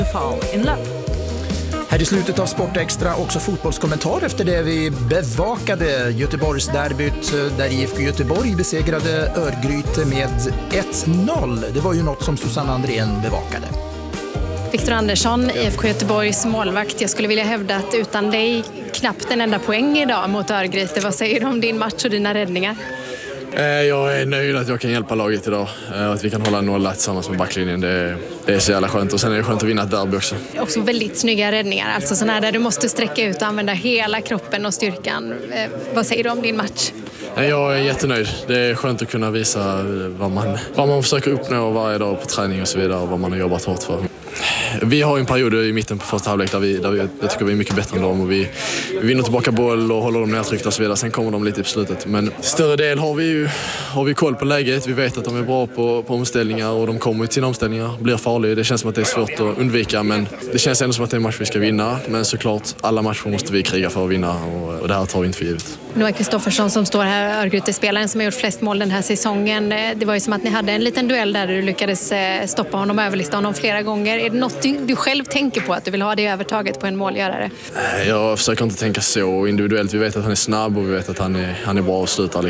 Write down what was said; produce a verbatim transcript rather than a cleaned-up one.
Fall in love. Här i slutet av Sportextra också fotbollskommentar efter det vi bevakade Göteborgs derbyt där I F K Göteborg besegrade Örgryte med ett noll. Det var ju något som Susanne Andrén bevakade. Viktor Andersson, I F K Göteborgs målvakt. Jag skulle vilja hävda att utan dig knappt en enda poäng idag mot Örgryte. Vad säger du om din match och dina räddningar? Jag är nöjd att jag kan hjälpa laget idag och att vi kan hålla nolla tillsammans med backlinjen. Det är, det är så jävla skönt och sen är det skönt att vinna ett derby också. Också väldigt snygga räddningar, alltså sådana här där du måste sträcka ut och använda hela kroppen och styrkan. Vad säger du om din match? Jag är jättenöjd. Det är skönt att kunna visa vad man, vad man försöker uppnå varje dag på träning och så vidare och vad man har jobbat hårt för. Vi har en period i mitten på första halvlek där vi, där vi jag tycker vi är mycket bättre än dem och vi, vi vinner tillbaka boll och håller dem nedtryckta och så vidare. Sen kommer de lite i slutet. Men större del har vi ju har vi koll på läget. Vi vet att de är bra på, på omställningar och de kommer till sina omställningar. Blir farliga. Det känns som att det är svårt att undvika men det känns ändå som att det är en match vi ska vinna. Men såklart, alla matcher måste vi kriga för att vinna och, och det här tar vi inte för givet. Noah Kristoffersson som står här, Örgryte-spelaren som har gjort flest mål den här säsongen. Det var ju som att ni hade en liten duell där du lyckades stoppa honom och överlista honom flera gånger. Är det något du, du själv tänker på att du vill ha det övertaget på en målgörare? Jag försöker inte tänka så individuellt. Vi vet att han är snabb och vi vet att han är, han är bra och slutar.